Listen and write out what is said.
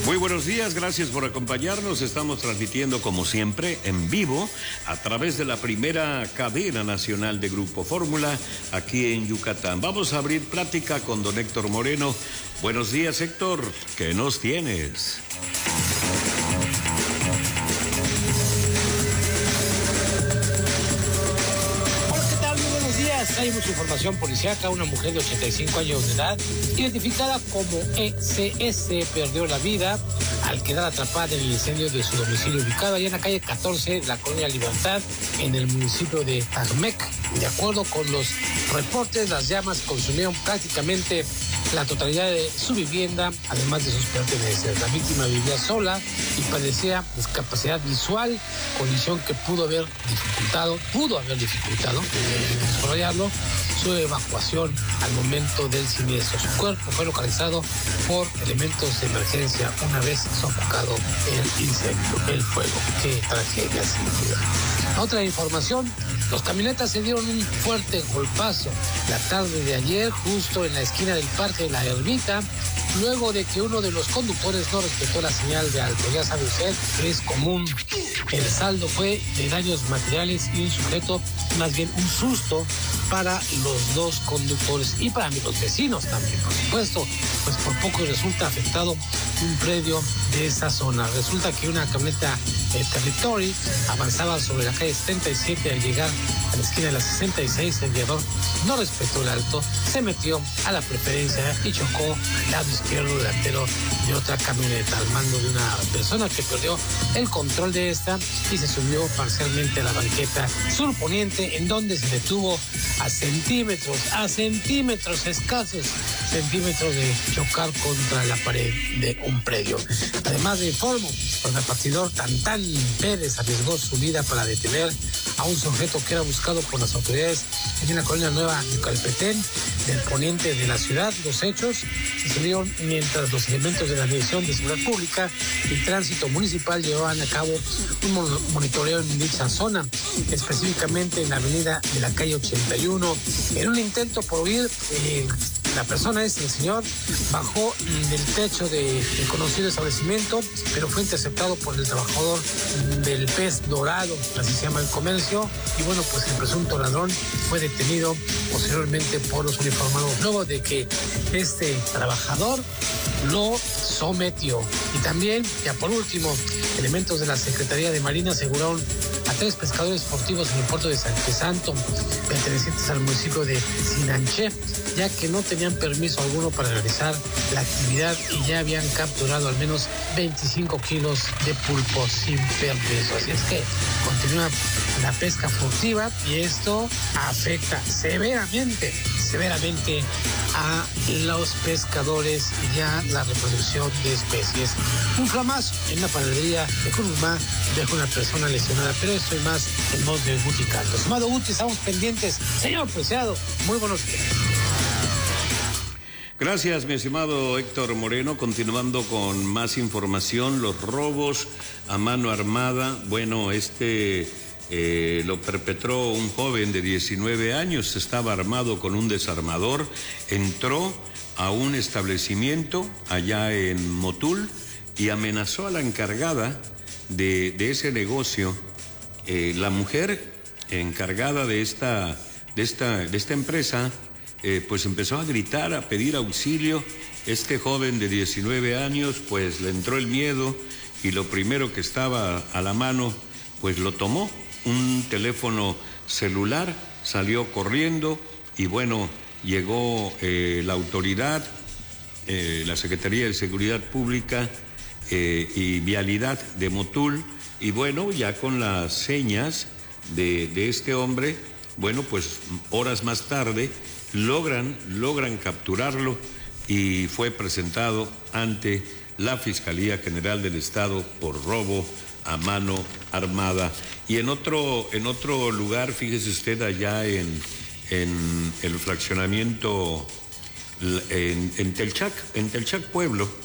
Muy buenos días, gracias por acompañarnos. Estamos transmitiendo como siempre en vivo a través de la primera cadena nacional de Grupo Fórmula aquí en Yucatán. Vamos a abrir plática con don Héctor Moreno. Buenos días, Héctor, ¿qué nos tienes? Hay mucha información policíaca. Una mujer de 85 años de edad, identificada como ECS, perdió la vida al quedar atrapada en el incendio de su domicilio ubicado allá en la calle 14 de la Colonia Libertad, en el municipio de Tagmec. De acuerdo con los reportes, las llamas consumieron prácticamente la totalidad de su vivienda, además de sus pertenencias. La víctima vivía sola y padecía discapacidad visual, condición que pudo haber dificultado desarrollarlo su evacuación al momento del siniestro. Su cuerpo fue localizado por elementos de emergencia una vez sofocado el incendio, el fuego. Qué tragedia, sin duda. Otra información: los camionetas se dieron un fuerte golpazo la tarde de ayer, justo en la esquina del Parque de la Ermita, luego de que uno de los conductores no respetó la señal de alto. Ya sabe usted que es común. El saldo fue de daños materiales y un susto para los dos conductores y para los vecinos también, por supuesto, pues por poco resulta afectado un predio de esa zona. Resulta que una camioneta Territory avanzaba sobre la calle 77. Al llegar a la esquina de la 66, el guiador no respetó el alto, se metió a la preferencia y chocó al lado izquierdo delantero de otra camioneta, al mando de una persona que perdió el control de esta y se subió parcialmente a la banqueta surponiente, en donde se detuvo a centímetros escasos de chocar contra la pared de un predio. Además, de informo, el repartidor Tantán Pérez arriesgó su vida para detener a un sujeto que era buscado por las autoridades en la colonia Nueva Yucalpetén, del poniente de la ciudad. Los hechos sucedieron mientras los elementos de la Dirección de Seguridad Pública y Tránsito Municipal llevaban a cabo un monitoreo en dicha zona, específicamente en la avenida de la calle 81. En un intento por huir, la persona el señor, bajó del techo del conocido establecimiento, pero fue interceptado por el trabajador del Pez Dorado, así se llama el comercio, y bueno, pues el presunto ladrón fue detenido posteriormente por los uniformados, luego de que este trabajador lo sometió. Y también, ya por último, elementos de la Secretaría de Marina aseguraron a 3 pescadores furtivos en el puerto de San Santo, pertenecientes al municipio de Sinanché, ya que no tenían permiso alguno para realizar la actividad y ya habían capturado al menos 25 kilos de pulpo sin permiso. Así es que continúa la pesca furtiva y esto afecta severamente a los pescadores y ya la reproducción de especies. Un flamazo en una panadería de Curumá dejó una persona lesionada, pero esto y más en voz de Guti Cantos. Amado Guti, estamos pendientes. Señor Preciado, muy buenos días. Gracias, mi estimado Héctor Moreno. Continuando con más información, los robos a mano armada. Bueno, lo perpetró un joven de 19 años, estaba armado con un desarmador, entró a un establecimiento allá en Motul y amenazó a la encargada de ese negocio. La mujer encargada de esta empresa pues empezó a gritar, a pedir auxilio. Este joven de 19 años pues le entró el miedo y lo primero que estaba a la mano pues lo tomó, un teléfono celular, salió corriendo y bueno, llegó la autoridad, la Secretaría de Seguridad Pública y Vialidad de Motul, y bueno, ya con las señas de este hombre, bueno, pues horas más tarde logran capturarlo y fue presentado ante la Fiscalía General del Estado por robo a mano armada. Y en otro lugar, fíjese usted, allá en el fraccionamiento en Telchac Pueblo,